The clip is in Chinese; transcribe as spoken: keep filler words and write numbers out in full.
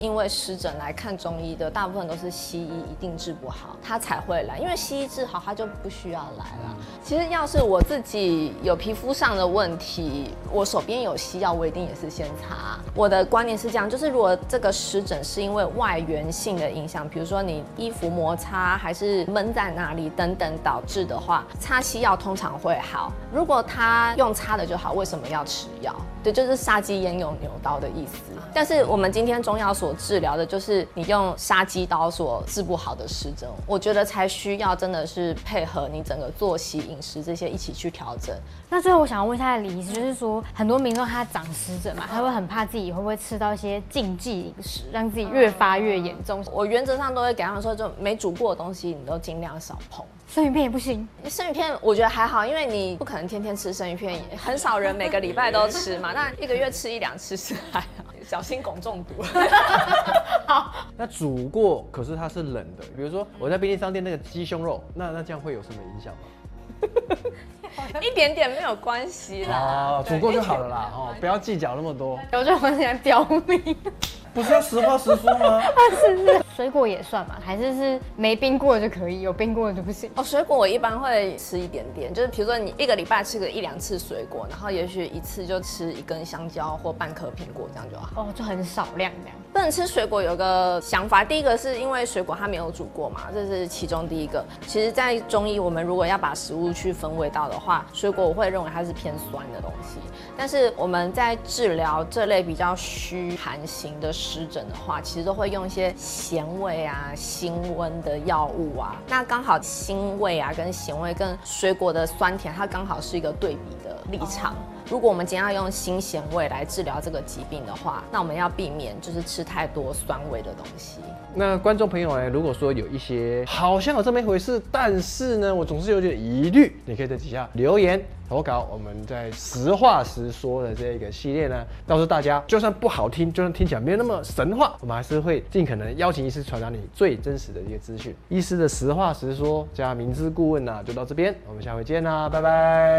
因为湿疹来看中医的，大部分都是西医一定治不好，他才会来。因为西医治好，他就不需要来了。其实要是我自己有皮肤上的问题，我手边有西药，我一定也是先擦。我的观念是这样，就是如果这个湿疹是因为外源性的影响，比如说你衣服摩擦还是闷在哪里等等导致的话，擦西药通常会好。如果他用擦的就好，为什么要吃药？对，就是杀鸡焉用牛刀的意思。但是我们今天中药所治疗的就是你用杀鸡刀所治不好的湿疹，我觉得才需要真的是配合你整个作息、饮食这些一起去调整。 那最后我想要问一下李医师，就是说很多民众他长湿疹嘛，他会很怕自己会不会吃到一些禁忌饮食，让自己越发越严重。 我原则上都会给他们说，就没煮过的东西你都尽量少碰。 生鱼片也不行， 生鱼片我觉得还好，因为你不可能天天吃生鱼片，很少人每个礼拜都吃嘛。那一个月吃一两次是还好，小心汞中毒。 好， 那煮过，可是它是冷的，比如说我在便利商店那个鸡胸肉，那那这样会有什么影响吗？ 一点点没有关系啦， 哦，煮过就好了啦，哦，不要计较那么多。 我就很想刁民。 不是要实话实说吗？ 是是，水果也算嘛，还是是没冰过的就可以，有冰过的就不行。 哦，水果我一般会吃一点点，就是比如说你一个礼拜吃个一两次水果，然后也许一次就吃一根香蕉或半颗苹果，这样就好。 哦，就很少量这样。 不能吃水果有个想法，第一个是因为水果它没有煮过嘛，这是其中第一个。其实，在中医我们如果要把食物去分味道的话，水果我会认为它是偏酸的东西。但是我们在治疗这类比较虚寒型的湿疹的话，其实都会用一些咸味啊、辛温的药物啊。那刚好辛味啊跟咸味跟水果的酸甜，它刚好是一个对比的立场。如果我们今天要用辛咸味来治疗这个疾病的话，那我们要避免就是吃太多酸味的东西。 那观众朋友呢，如果说有一些好像有这么一回事，但是呢，我总是有点疑虑，你可以在底下留言投稿。我们在实话实说的这个系列呢，告诉大家，就算不好听，就算听起来没有那么神话，我们还是会尽可能邀请医师传达你最真实的一个资讯。医师的实话实说加明知故问呢、啊，就到这边，我们下回见啦，拜拜。